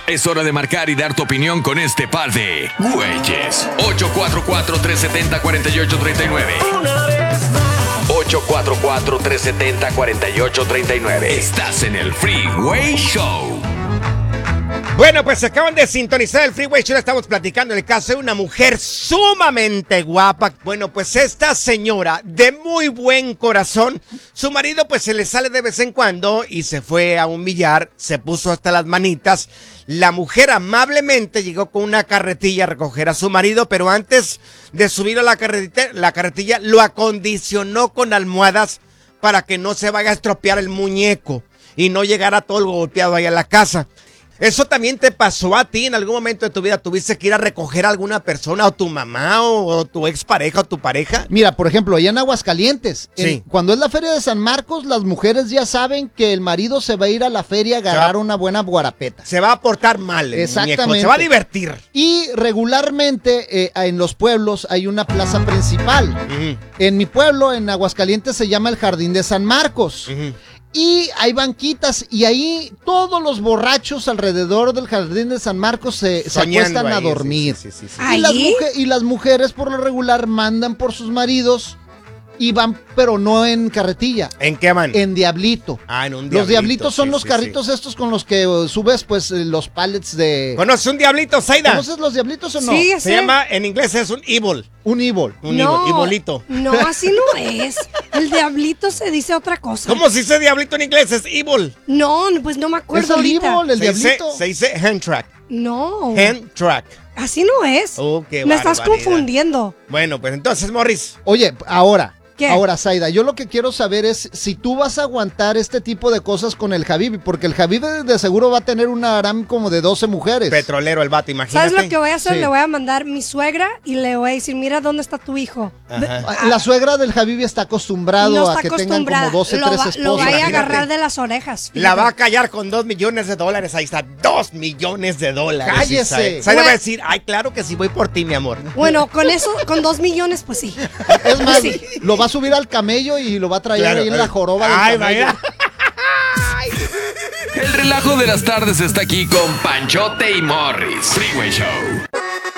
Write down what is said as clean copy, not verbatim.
Es hora de marcar y dar tu opinión con este par de güeyes. 844-370-4839. 844-370-4839. Estás en el Freeway Show. Bueno, pues se acaban de sintonizar el Freeway Show. Estamos platicando el caso de una mujer sumamente guapa. Bueno, pues esta señora de muy buen corazón, su marido pues se le sale de vez en cuando y se fue a un billar, se puso hasta las manitas. La mujer amablemente llegó con una carretilla a recoger a su marido, pero antes de subir a la carretilla lo acondicionó con almohadas para que no se vaya a estropear el muñeco y no llegara todo golpeado ahí a la casa. ¿Eso también te pasó a ti en algún momento de tu vida? ¿Tuviste que ir a recoger a alguna persona, o tu mamá, o tu expareja, o tu pareja? Mira, por ejemplo, allá en Aguascalientes, Sí. Cuando es la feria de San Marcos, las mujeres ya saben que el marido se va a ir a la feria a agarrar una buena guarapeta. Se va a portar mal el Exactamente. muñeco, se va a divertir. Y regularmente en los pueblos hay una plaza principal. En mi pueblo, en Aguascalientes, se llama el Jardín de San Marcos. Y hay banquitas y ahí todos los borrachos alrededor del Jardín de San Marcos se acuestan a dormir. Sí. Y las mujeres por lo regular mandan por sus maridos y van, pero no en carretilla. ¿En qué van? En diablito. Ah, en un Los diablito. diablitos son los carritos estos con los que subes pues los pallets de... ¿Conoces un diablito, Zaida? ¿Conoces los diablitos o no? Sí, Se llama, en inglés es un evil. Un evil. Ibolito. No, así no es. El diablito se dice otra cosa. ¿Cómo se dice diablito en inglés? Es evil. No, pues no me acuerdo Es el ahorita. evil, el diablito. Se dice hand track. No. Hand track. Así no es. Oh, qué Me estás barbaridad. confundiendo. Bueno, pues entonces, Morris. Oye, ahora... ¿Qué? Ahora, Zaida, yo lo que quiero saber es si tú vas a aguantar este tipo de cosas con el Habibi, porque el Habibi de seguro va a tener una harem como de 12 mujeres. Petrolero el vato, imagínate. ¿Sabes lo que voy a hacer? Sí. Le voy a mandar mi suegra y le voy a decir, mira dónde está tu hijo. Ajá. La suegra del Habibi está acostumbrado No a está que tengan acostumbrada. como 12, 13 esposas. Lo vaya a Imagínate. agarrar de las orejas. La fíjate. va a callar con $2 millones. Ahí está, $2 millones. ¡Cállese! Zaida va a decir, ay, claro que sí, voy por ti, mi amor. Bueno, con eso, con 2 millones, pues sí. Es más, Sí. lo va a subir al camello y lo va a traer Claro, ahí en la joroba del ay, camello. vaya. El relajo de las tardes está aquí con Panchote y Morris. Freeway Show.